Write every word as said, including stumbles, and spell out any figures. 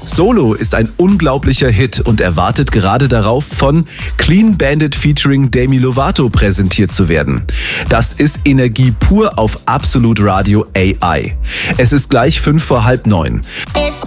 Solo ist ein unglaublicher Hit und er wartet gerade darauf, von Clean Bandit featuring Demi Lovato präsentiert zu werden. Das ist Energie pur auf Absolut Radio A I. Es ist gleich fünf vor halb neun. It's